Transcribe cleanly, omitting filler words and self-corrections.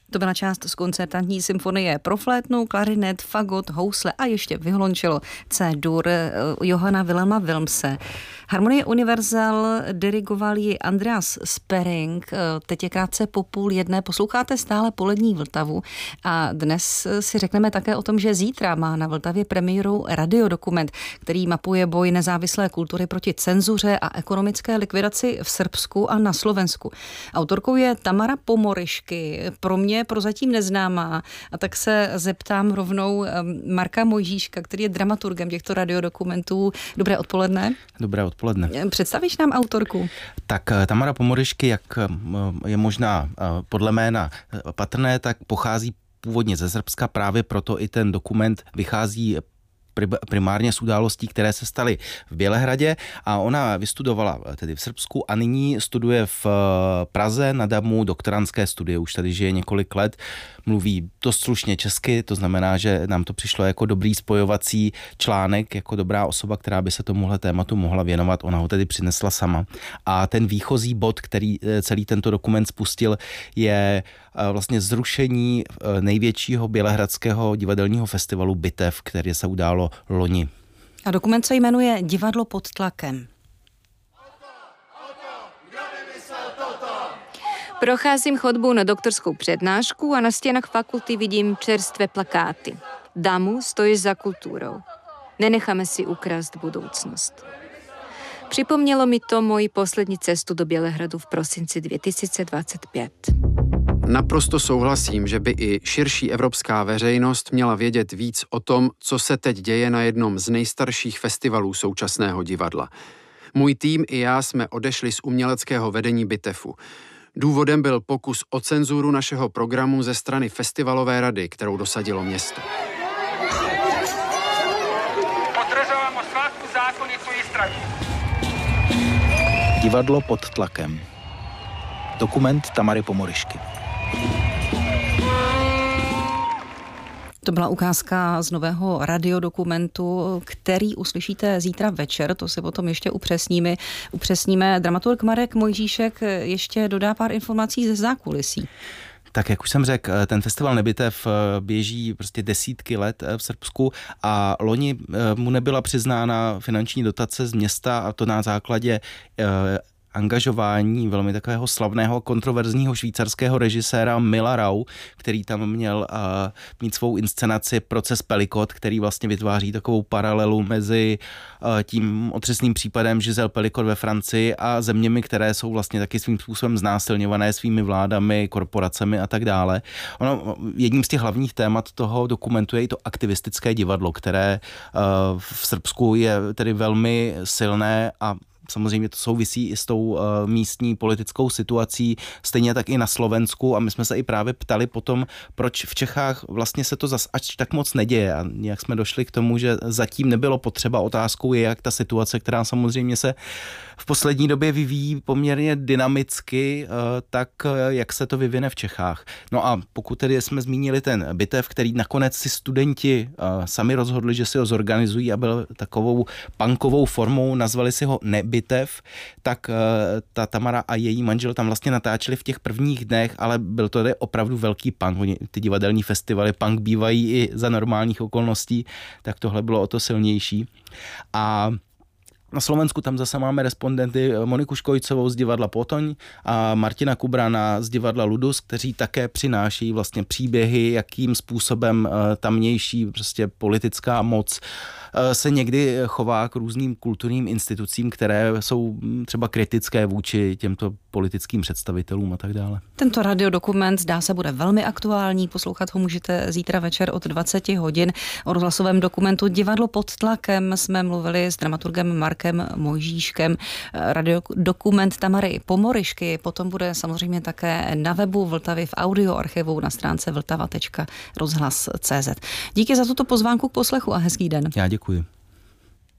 To byla část z koncertantní symfonie pro flétnu, klarinet, fagot, housle a ještě violoncello C-dur Johanna Wilhelma Wilmse. Harmonie Universal dirigoval ji Andreas Spering. Teď je krátce po 12:30. Posloucháte stále Polední Vltavu a dnes si řekneme také o tom, že zítra má na Vltavě premiéru radiodokument, který mapuje boj nezávislé kultury proti cenzuře a ekonomické likvidaci v Srbsku a na Slovensku. Autorkou je Tamara Pomoryšky, pro mě prozatím neznámá, a tak se zeptám rovnou Marka Mojžíška, který je dramaturgem těchto radiodokumentů. Dobré odpoledne. Dobré odpoledne. Představíš nám autorku? Tak Tamara Pomoryšky, jak je možná podle jména patrné, tak pochází původně ze Srbska, právě proto i ten dokument vychází primárně z událostí, které se staly v Bělehradě, a ona vystudovala tedy v Srbsku a nyní studuje v Praze na DAMu doktorandské studie. Už tady žije několik let, mluví dost slušně česky, to znamená, že nám to přišlo jako dobrý spojovací článek, jako dobrá osoba, která by se tomuhle tématu mohla věnovat. Ona ho tedy přinesla sama. A ten výchozí bod, který celý tento dokument spustil, je vlastně zrušení největšího bělehradského divadelního festivalu Bitev, který se událo loni. A dokument se jmenuje Divadlo pod tlakem. Procházím chodbou na doktorskou přednášku a na stěnách fakulty vidím čerstvé plakáty. Damu, stojíš za kulturou. Nenecháme si ukrást budoucnost. Připomnělo mi to moji poslední cestu do Bělehradu v prosinci 2025. Naprosto souhlasím, že by i širší evropská veřejnost měla vědět víc o tom, co se teď děje na jednom z nejstarších festivalů současného divadla. Můj tým i já jsme odešli z uměleckého vedení Bitefu. Důvodem byl pokus o cenzuru našeho programu ze strany festivalové rady, kterou dosadilo město. Podržujeme svaku zákonitu istragy. Divadlo pod tlakem. Dokument Tamary Pomoryšky. To byla ukázka z nového radiodokumentu, který uslyšíte zítra večer, to si potom ještě upřesníme. Dramaturg Marek Mojžíšek ještě dodá pár informací ze zákulisí. Tak jak už jsem řekl, ten festival Nebitev běží prostě desítky let v Srbsku a loni mu nebyla přiznána finanční dotace z města, a to na základě angažování velmi takového slavného kontroverzního švýcarského režiséra Mila Rau, který tam měl mít svou inscenaci Proces Pelikot, který vlastně vytváří takovou paralelu mezi tím otřesným případem Giselle Pelikot ve Francii a zeměmi, které jsou vlastně taky svým způsobem znásilňované svými vládami, korporacemi a tak dále. Jedním z těch hlavních témat toho dokumentu je i to aktivistické divadlo, které v Srbsku je tedy velmi silné a samozřejmě to souvisí i s tou místní politickou situací, stejně tak i na Slovensku, a my jsme se i právě ptali potom, proč v Čechách vlastně se to zas až tak moc neděje, a nějak jsme došli k tomu, že zatím nebylo potřeba. Otázkou je, jak ta situace, která samozřejmě se v poslední době vyvíjí poměrně dynamicky, tak jak se to vyvine v Čechách. No a pokud tedy jsme zmínili ten Bitev, který nakonec si studenti sami rozhodli, že si ho zorganizují a byl takovou punkovou formou, nazvali si ho Nebitev, tak ta Tamara a její manžel tam vlastně natáčeli v těch prvních dnech, ale byl to opravdu velký punk. Ty divadelní festivaly punk bývají i za normálních okolností, tak tohle bylo o to silnější. A na Slovensku tam zase máme respondenty Moniku Škojcovou z divadla Potoň a Martina Kubrana z divadla Ludus, kteří také přináší vlastně příběhy, jakým způsobem tamnější prostě politická moc se někdy chová k různým kulturním institucím, které jsou třeba kritické vůči těmto politickým představitelům a tak dále. Tento radiodokument, zdá se, bude velmi aktuální. Poslouchat ho můžete zítra večer od 20 hodin. O rozhlasovém dokumentu Divadlo pod tlakem jsme mluvili s dramaturgem Markem Mojžíškem. Radiodokument Tamary Pomoryšky potom bude samozřejmě také na webu Vltavy v audioarchivu na stránce vltava.rozhlas.cz. Díky za tuto pozvánku k poslechu a hezký den. Já děkuji.